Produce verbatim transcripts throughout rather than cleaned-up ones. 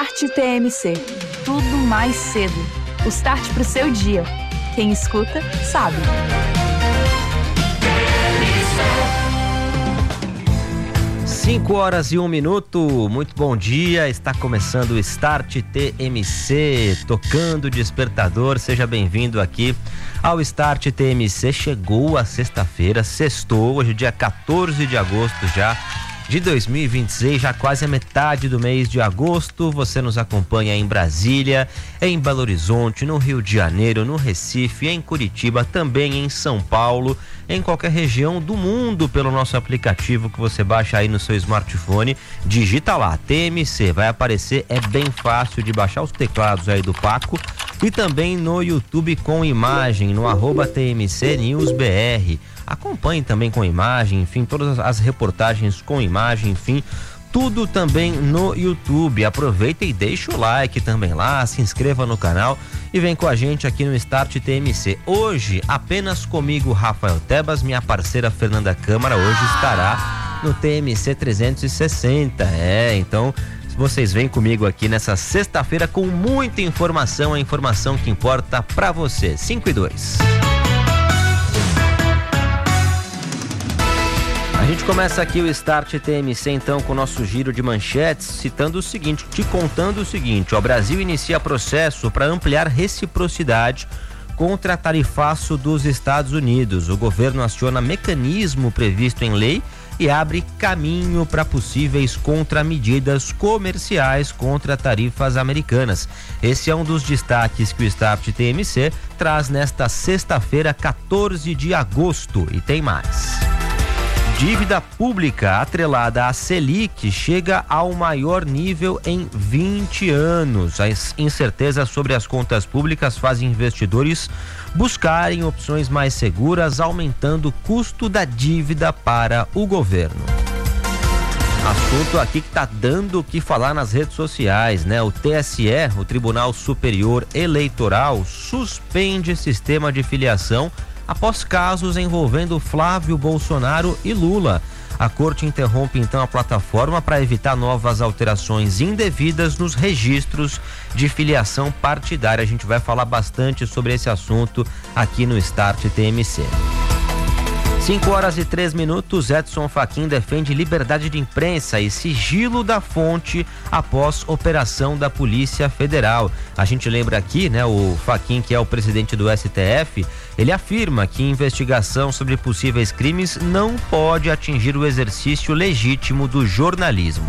Start T M C. Tudo mais cedo. O start pro seu dia. Quem escuta, sabe. cinco horas e um minuto, muito bom dia, está começando o Start T M C, tocando o despertador, seja bem-vindo aqui ao Start T M C. Chegou a sexta-feira, sextou, hoje dia quatorze de agosto já de dois mil e vinte e seis, já quase a metade do mês de agosto. Você nos acompanha em Brasília, em Belo Horizonte, no Rio de Janeiro, no Recife, em Curitiba, também em São Paulo, em qualquer região do mundo pelo nosso aplicativo que você baixa aí no seu smartphone. Digita lá, T M C, vai aparecer, é bem fácil de baixar os teclados aí do Paco, e também no YouTube com imagem, no arroba T M C News B R. Acompanhe também com imagem, enfim, todas as reportagens com imagem, enfim, tudo também no YouTube. Aproveita e deixa o like também lá, se inscreva no canal e vem com a gente aqui no Start T M C. Hoje, apenas comigo, Rafael Tebas, minha parceira Fernanda Câmara, hoje estará no T M C trezentos e sessenta. É, então vocês vêm comigo aqui nessa sexta-feira com muita informação, a informação que importa pra você. cinco e dois. A gente começa aqui o Start T M C então com o nosso giro de manchetes, citando o seguinte, te contando o seguinte: o Brasil inicia processo para ampliar reciprocidade contra tarifaço dos Estados Unidos. O governo aciona mecanismo previsto em lei e abre caminho para possíveis contramedidas comerciais contra tarifas americanas. Esse é um dos destaques que o Start T M C traz nesta sexta-feira, quatorze de agosto, e tem mais. Dívida pública atrelada à Selic chega ao maior nível em vinte anos. As incertezas sobre as contas públicas fazem investidores buscarem opções mais seguras, aumentando o custo da dívida para o governo. Assunto aqui que está dando o que falar nas redes sociais, né? O T S E, o Tribunal Superior Eleitoral, suspende sistema de filiação após casos envolvendo Flávio Bolsonaro e Lula. A corte interrompe então a plataforma para evitar novas alterações indevidas nos registros de filiação partidária. A gente vai falar bastante sobre esse assunto aqui no Start T M C. cinco horas e três minutos, Edson Fachin defende liberdade de imprensa e sigilo da fonte após operação da Polícia Federal. A gente lembra aqui, né, o Fachin, que é o presidente do S T F, ele afirma que investigação sobre possíveis crimes não pode atingir o exercício legítimo do jornalismo.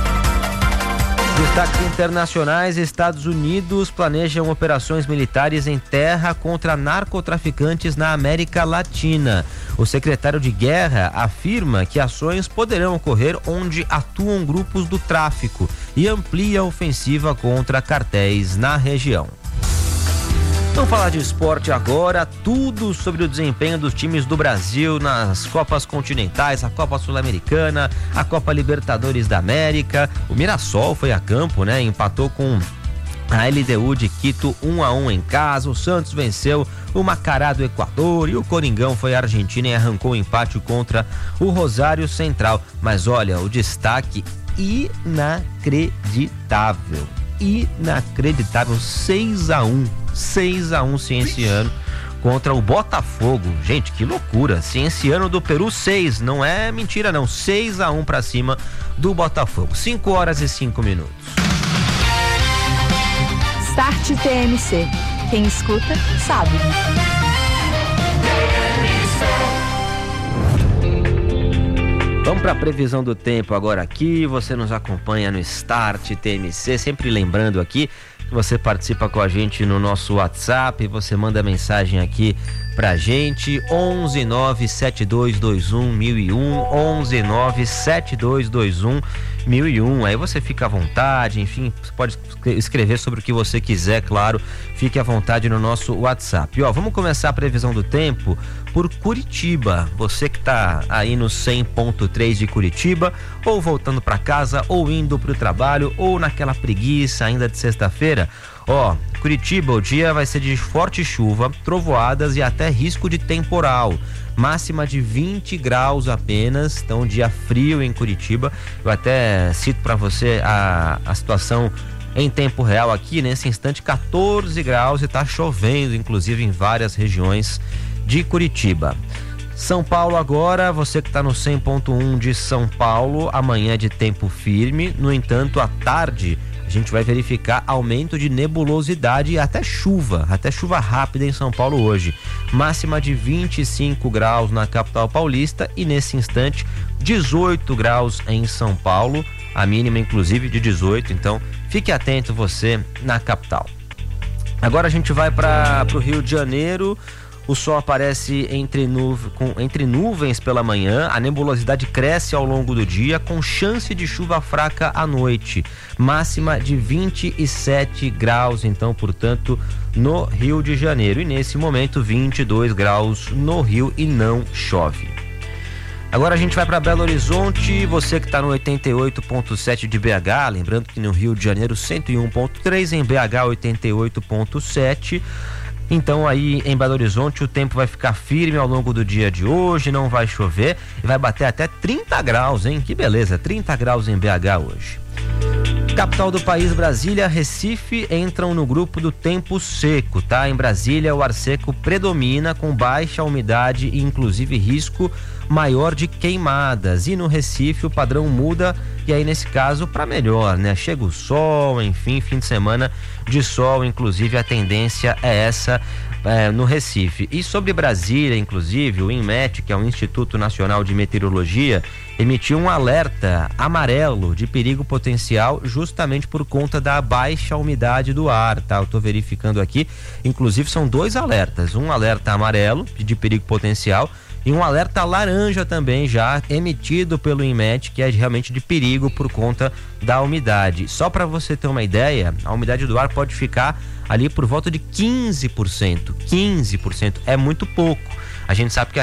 Destaques internacionais: Estados Unidos planejam operações militares em terra contra narcotraficantes na América Latina. O secretário de Guerra afirma que ações poderão ocorrer onde atuam grupos do tráfico e amplia a ofensiva contra cartéis na região. Vamos falar de esporte agora, tudo sobre o desempenho dos times do Brasil nas Copas Continentais, a Copa Sul-Americana, a Copa Libertadores da América. O Mirassol foi a campo, né? Empatou com a L D U de Quito um a um em casa. O Santos venceu o Macará do Equador e o Coringão foi à Argentina e arrancou o empate contra o Rosário Central. Mas olha, o destaque inacreditável, inacreditável, seis a um. seis a um Cienciano contra o Botafogo. Gente, que loucura. Cienciano do Peru seis, não é mentira não, seis a um pra cima do Botafogo. cinco horas e cinco minutos. Start T M C. Quem escuta, sabe. Vamos para a previsão do tempo agora aqui. Você nos acompanha no Start T M C, sempre lembrando aqui que você participa com a gente no nosso WhatsApp, você manda mensagem aqui pra gente, onze nove sete dois dois um mil e um, onze nove sete dois dois um mil e um. Aí você fica à vontade, enfim, você pode escrever sobre o que você quiser, claro, fique à vontade no nosso WhatsApp. E, ó, vamos começar a previsão do tempo por Curitiba. Você que tá aí no cem ponto três de Curitiba, ou voltando para casa, ou indo pro trabalho, ou naquela preguiça ainda de sexta-feira. Ó, Curitiba, o dia vai ser de forte chuva, trovoadas e até risco de temporal. Máxima de vinte graus apenas, então dia frio em Curitiba. Eu até cito para você a, a situação em tempo real aqui, nesse instante, quatorze graus e tá chovendo, inclusive em várias regiões de Curitiba. São Paulo agora, você que está no cem ponto um de São Paulo, amanhã de tempo firme, no entanto, à tarde a gente vai verificar aumento de nebulosidade e até chuva, até chuva rápida em São Paulo hoje. Máxima de vinte e cinco graus na capital paulista e nesse instante dezoito graus em São Paulo, a mínima inclusive de dezoito, então fique atento você na capital. Agora a gente vai para o Rio de Janeiro. O sol aparece entre, nuve, com, entre nuvens pela manhã, a nebulosidade cresce ao longo do dia, com chance de chuva fraca à noite. Máxima de vinte e sete graus, então, portanto, no Rio de Janeiro. E nesse momento, vinte e dois graus no Rio e não chove. Agora a gente vai para Belo Horizonte, você que está no oitenta e oito ponto sete de B H, lembrando que no Rio de Janeiro cento e um ponto três, em B H oitenta e oito ponto sete. Então aí em Belo Horizonte o tempo vai ficar firme ao longo do dia de hoje, não vai chover e vai bater até trinta graus, hein? Que beleza, trinta graus em B H hoje. Capital do país, Brasília, Recife entram no grupo do tempo seco, tá? Em Brasília o ar seco predomina com baixa umidade e inclusive risco maior de queimadas. E no Recife o padrão muda e aí nesse caso para melhor, né? Chega o sol, enfim, fim de semana de sol, inclusive a tendência é essa é, no Recife. E sobre Brasília, inclusive, o INMET, que é o Instituto Nacional de Meteorologia, emitiu um alerta amarelo de perigo potencial justamente por conta da baixa umidade do ar, tá? Eu tô verificando aqui, inclusive são dois alertas, um alerta amarelo de perigo potencial e um alerta laranja também já emitido pelo INMET, que é realmente de perigo por conta da umidade. Só para você ter uma ideia, a umidade do ar pode ficar ali por volta de quinze por cento. quinze por cento é muito pouco. A gente sabe que a